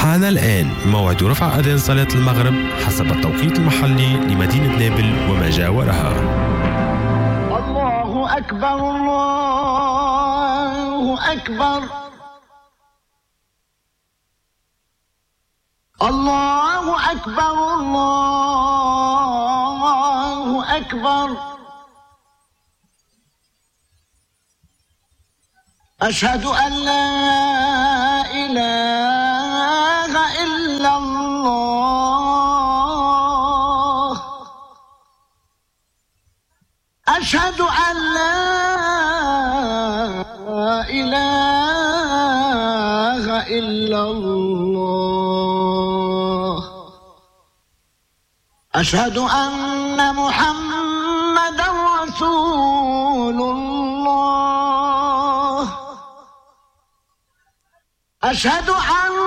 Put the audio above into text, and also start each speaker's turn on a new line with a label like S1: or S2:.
S1: حان الآن موعد رفع أذان صلاة المغرب حسب التوقيت المحلي لمدينة نابل وما جاورها.
S2: الله أكبر الله أكبر الله أكبر الله أكبر. أشهد أن لا إله إلا الله. أشهد أن لا إله إلا الله. أشهد أن محمدا رسول الله. أشهد أن